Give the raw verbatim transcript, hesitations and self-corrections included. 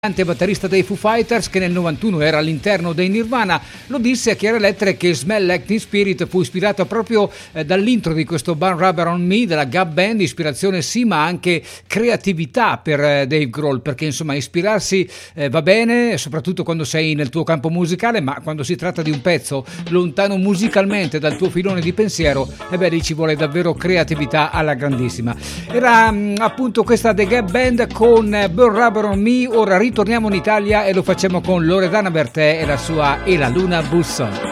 batterista dei Foo Fighters, che nel novantuno era all'interno dei Nirvana, lo disse a chiare lettere che Smell Like Teen Spirit fu ispirato proprio eh, dall'intro di questo Burn Rubber on Me della Gap Band. Ispirazione sì, ma anche creatività per eh, Dave Grohl, perché insomma ispirarsi eh, va bene, soprattutto quando sei nel tuo campo musicale, ma quando si tratta di un pezzo lontano musicalmente dal tuo filone di pensiero, e beh, lì ci vuole davvero creatività alla grandissima. Era mh, appunto questa The Gap Band con eh, Burn Rubber on Me. Ora ritorniamo in Italia e lo facciamo con Loredana Bertè e la sua E la Luna Busson.